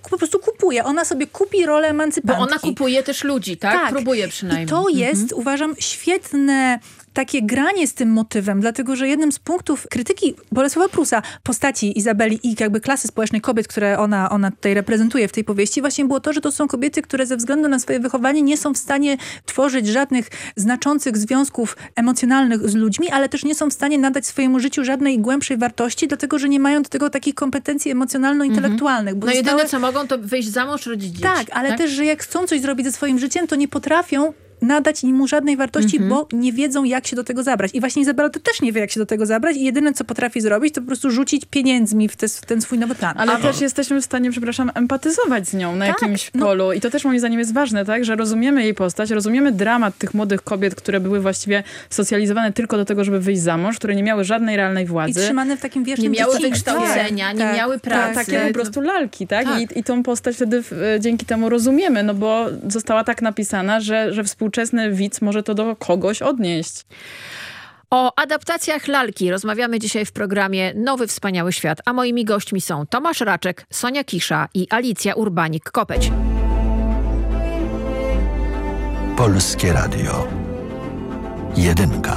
po prostu kupuje. Ona sobie kupi rolę emancypantki. Bo ona kupuje też ludzi, tak? Próbuje przynajmniej. I to jest, uważam, świetne takie granie z tym motywem, dlatego, że jednym z punktów krytyki Bolesława Prusa, postaci Izabeli i jakby klasy społecznej kobiet, które ona tutaj reprezentuje w tej powieści, właśnie było to, że to są kobiety, które ze względu na swoje wychowanie nie są w stanie tworzyć żadnych znaczących związków emocjonalnych z ludźmi, ale też nie są w stanie nadać swojemu życiu żadnej głębszej wartości, dlatego, że nie mają do tego takich kompetencji emocjonalno-intelektualnych. Bo jedyne co mogą, to wyjść za mąż, rodzić dzieci. Tak, ale też, że jak chcą coś zrobić ze swoim życiem, to nie potrafią nadać mu żadnej wartości, bo nie wiedzą, jak się do tego zabrać. I właśnie Izabela to też nie wie, jak się do tego zabrać i jedyne, co potrafi zrobić, to po prostu rzucić pieniędzmi w ten swój nowy plan. Ale też jesteśmy w stanie, empatyzować z nią na jakimś polu. I to też moim zdaniem jest ważne, tak? Że rozumiemy jej postać, rozumiemy dramat tych młodych kobiet, które były właściwie socjalizowane tylko do tego, żeby wyjść za mąż, które nie miały żadnej realnej władzy. I trzymane w takim wiecznym nie miały wykształcenia, nie miały pracy. Takie po prostu lalki, tak? I tą postać wtedy dzięki temu rozumiemy, no bo została tak napisana, że współczesny widz może to do kogoś odnieść. O adaptacjach lalki rozmawiamy dzisiaj w programie Nowy Wspaniały Świat, a moimi gośćmi są Tomasz Raczek, Sonia Kisza i Alicja Urbanik-Kopeć. Polskie Radio. 1.